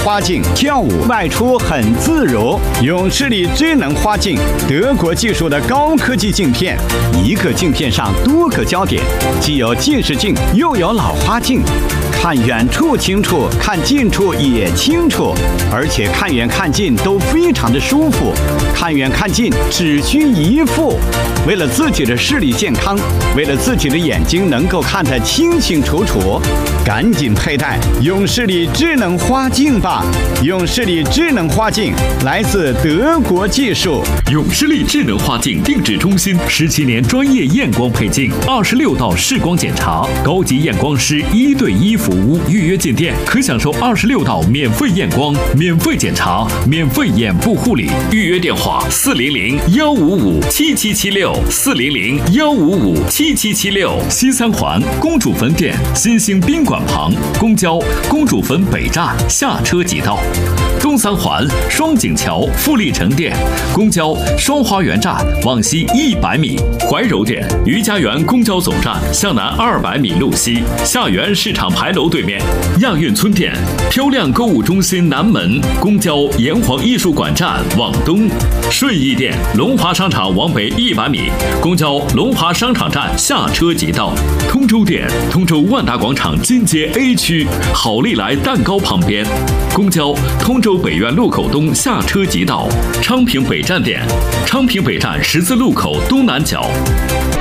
花镜，跳舞外出很自如。永视力智能花镜，德国技术的高科技镜片，一个镜片上多个焦点，既有近视镜，又有老花镜，看远处清楚，看近处也清楚，而且看远看近都非常的舒服。看远看近只需一副。为了自己的视力健康，为了自己的眼睛能够看得清清楚楚，赶紧佩戴永视力智能花镜吧！永视力智能花镜来自德国技术。 永视力智能花镜定制中心17年专业验光配镜，26道视光检查，高级验光师1对1服务。预约进店可享受26道免费验光、免费检查、免费眼部护理。预约电话400-155-7776，400-155-7776。西三环公主坟店新兴宾馆旁，公交公主坟北站下车即到。东三环双井桥富力城店，公交双花园站往西100米。怀柔店余家园公交总站向南200米路西，下园市场牌楼对面。亚运村店漂亮购物中心南门，公交炎黄艺术馆站往东。顺义店龙华商场往北100米，公交龙华商场站下车即到。通州店通州万达广场金街 A 区好利来蛋糕旁边，公交通州北苑路口东下车即到。昌平北站店昌平北站十字路口东南角。